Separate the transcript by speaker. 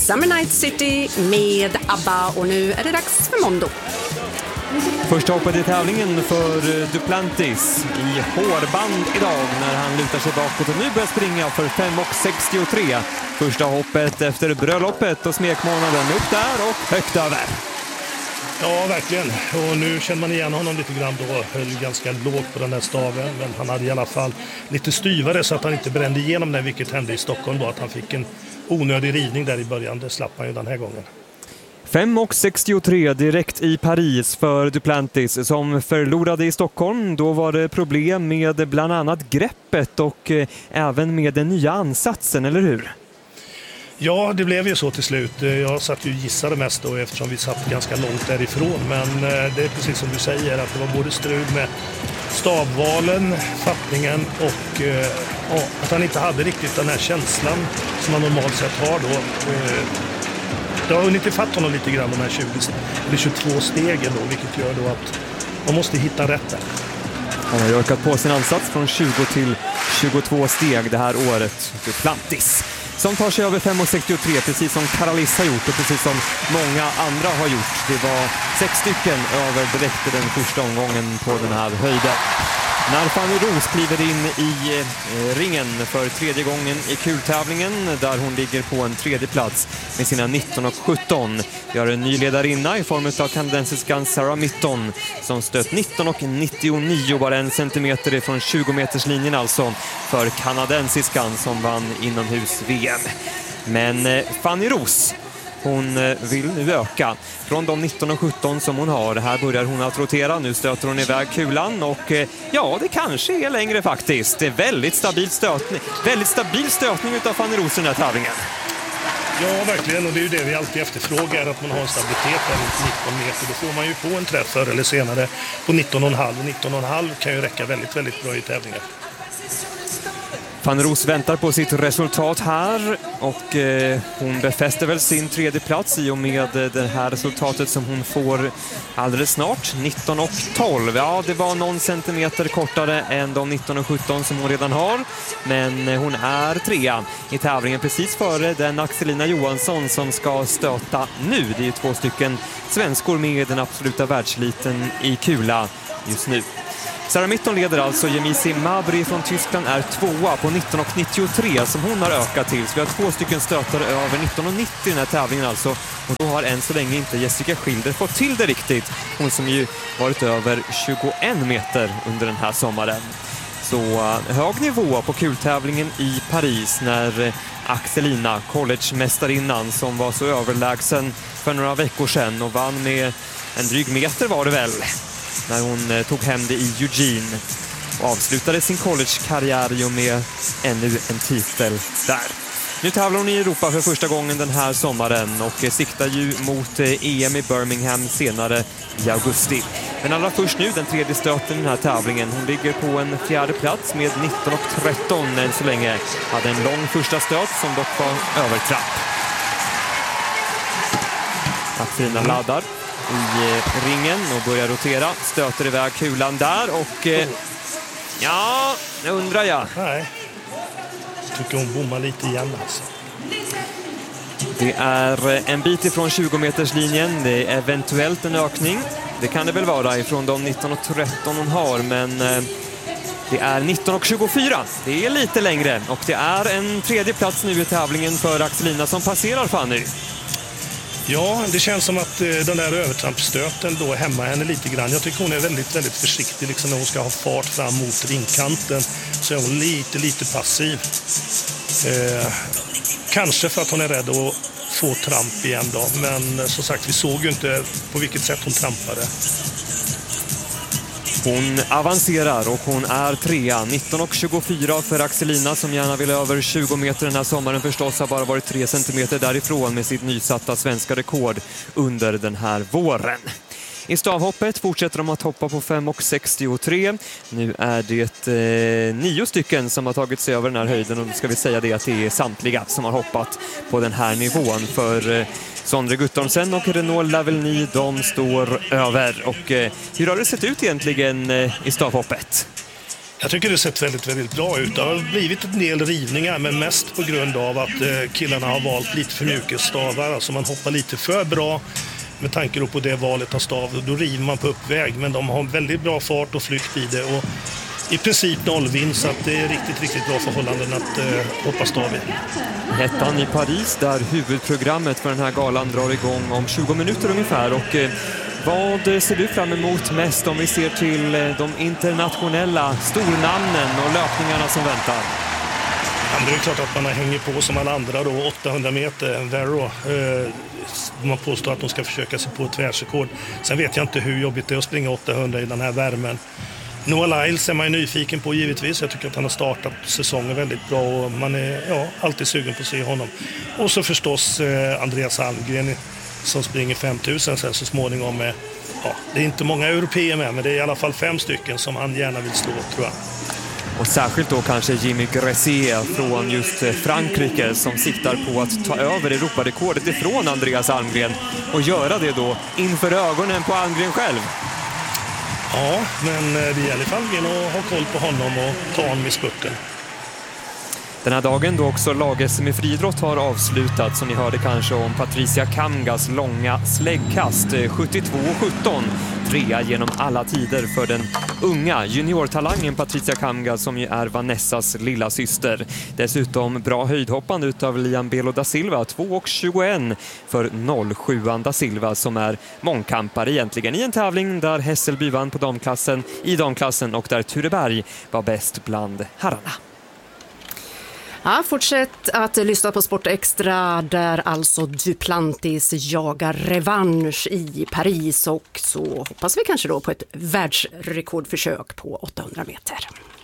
Speaker 1: Summer Night City med ABBA och nu är det dags för Mondo.
Speaker 2: Första hoppet i tävlingen för Duplantis i hårband idag när han lutar sig bakåt och nu börjar springa för 5,63. Första hoppet efter bröllopet och smekmånaden upp där och högt över.
Speaker 3: Ja, verkligen. Och nu känner man igen honom lite grann då. Höll ganska lågt på den där staven. Men han hade i alla fall lite styvare så att han inte brände igenom den, vilket hände i Stockholm då. Att han fick en onödig rivning där i början. Det slapp han ju den här gången.
Speaker 2: 5,63 direkt i Paris för Duplantis som förlorade i Stockholm. Då var det problem med bland annat greppet och även med den nya ansatsen, eller hur?
Speaker 3: Ja, det blev ju så till slut. Jag satt ju gissade mest då eftersom vi satt ganska långt därifrån. Men det är precis som du säger att det var både strul med stavvalen, fattningen och att han inte hade riktigt den här känslan som man normalt sett har då. Det har hunnit ifatt honom lite grann de här 20 eller 22 stegen då, vilket gör då att man måste hitta rätt där.
Speaker 2: Han har ökat på sin ansats från 20 till 22 steg det här året. Duplantis som tar sig över 5,63 precis som Karalis har gjort och precis som många andra har gjort. Det var 6 stycken över direkt i den första omgången på den här höjden. När Fanny Roos kliver in i ringen för tredje gången i kultävlingen där hon ligger på en tredje plats med sina 19,17. Vi har en ny ledarinna i form av kanadensiskan Sarah Mitton som stött 19,99, bara 1 centimeter ifrån 20-meterslinjen alltså för kanadensiskan som vann inomhus-VM. Men Fanny Roos, hon vill nu öka från de 19,17 som hon har. Här börjar hon att rotera. Nu stöter hon iväg kulan och ja, det kanske är längre faktiskt. Det är väldigt stabil stötning utav Fanny Roos i den här tävlingen.
Speaker 3: Ja, verkligen. Och det är ju det vi alltid efterfrågar, att man har en stabilitet där runt 19 meter. Då får man ju få en träff förr eller senare på 19,5. 19,5 kan ju räcka väldigt, väldigt bra i tävlingar.
Speaker 2: Fanny Roos väntar på sitt resultat här och hon befäster väl sin tredje plats i och med det här resultatet som hon får alldeles snart. 19,12. Ja, det var någon centimeter kortare än de 19,17 som hon redan har. Men hon är trea i tävlingen precis före den Axelina Johansson som ska stöta nu. Det är ju 2 stycken svenskor med den absoluta världsliten i kula just nu. Sarah Mitton leder alltså. Jemisi Mabri från Tyskland är 2:a på 19,93 som hon har ökat till. Så vi har 2 stycken stötare över 19,90 i den här tävlingen alltså. Och då har än så länge inte Jessica Schilder fått till det riktigt. Hon som ju varit över 21 meter under den här sommaren. Så hög nivå på kultävlingen i Paris när Axelina, collegemästarinnan som var så överlägsen för några veckor sedan och vann med en dryg meter var det väl, när hon tog hem det i Eugene och avslutade sin collegekarriär med ännu en titel där. Nu tävlar hon i Europa för första gången den här sommaren och siktar ju mot EM i Birmingham senare i augusti. Men allra först nu den tredje stöten i den här tävlingen. Hon ligger på en fjärde plats med 19,13 än så länge. Hade en lång första stöt som dock var övertrapp. Axelina laddar i ringen och börjar rotera. Stöter iväg kulan där och ja, det undrar jag.
Speaker 3: Nej, jag tycker hon bommar lite igen alltså.
Speaker 2: Det är en bit ifrån 20-meterslinjen. Det är eventuellt en ökning. Det kan det väl vara ifrån de 19,13 hon har, men det är 19,24. Det är lite längre och det är en tredje plats nu i tävlingen för Axelina som passerar Fanny.
Speaker 3: Ja, det känns som att den där övertrampstöten då hämmar henne lite grann. Jag tycker hon är väldigt, väldigt försiktig liksom när hon ska ha fart fram mot ringkanten. Så är hon lite passiv. Kanske för att hon är rädd att få tramp igen då. Men som sagt, vi såg ju inte på vilket sätt hon trampade.
Speaker 2: Hon avancerar och hon är trea. 19,24 för Axelina som gärna vill över 20 meter den här sommaren. Förstås har bara varit 3 centimeter därifrån med sitt nysatta svenska rekord under den här våren. I stavhoppet fortsätter de att hoppa på 5,63. Nu är det 9 stycken som har tagit sig över den här höjden och då ska vi säga det att det är samtliga som har hoppat på den här nivån för Sondre Guttormsen och Renaud Lavellny, de står över. Och hur har det sett ut egentligen i stavhoppet?
Speaker 3: Jag tycker det sett väldigt, väldigt bra ut. Det har blivit en del rivningar, men mest på grund av att killarna har valt lite för mjuka stavar. Alltså man hoppar lite för bra med tanke på det valet av stav. Då river man på uppväg, men de har väldigt bra fart och flykt i det. Och i princip nollvind, så att det är riktigt, riktigt bra förhållanden att hoppa stav i.
Speaker 2: Hettan i Paris, där huvudprogrammet för den här galan drar igång om 20 minuter ungefär. Och vad ser du fram emot mest om vi ser till de internationella stornamnen och löpningarna som väntar?
Speaker 3: Ja, det är klart att man hänger på som alla andra då, 800 meter, Vero. Man påstår att de ska försöka sig på ett världsrekord. Sen vet jag inte hur jobbigt det är att springa 800 i den här värmen. Noah Lyles är man nyfiken på givetvis. Jag tycker att han har startat säsongen väldigt bra och man är alltid sugen på att se honom. Och så förstås Andreas Almgren som springer 5000 sen så småningom med. Ja, det är inte många europeer med, men det är i alla fall 5 stycken som han gärna vill slå, tror jag.
Speaker 2: Och särskilt då kanske Jimmy Gressier från just Frankrike som siktar på att ta över Europarekordet ifrån Andreas Almgren och göra det då inför ögonen på Almgren själv.
Speaker 3: Ja, men det gäller för Almgren att ha koll på honom och ta honom i spurten.
Speaker 2: Den här dagen då också lag-SM i friidrott har avslutat, som ni hörde kanske om Patricia Kamgas långa släggkast 72-17, trea genom alla tider för den unga juniortalangen Patricia Kamga som ju är Vanessas lilla syster. Dessutom bra höjdhoppande utav Liam Belo da Silva, 2,21 för 0,7 da Silva som är mångkampare egentligen i en tävling där Hässelby vann på damklassen i damklassen och där Tureberg var bäst bland herrarna.
Speaker 1: Ja, fortsätt att lyssna på Sport Extra där alltså Duplantis jagar revansch i Paris och så hoppas vi kanske då på ett världsrekordförsök på 800 meter.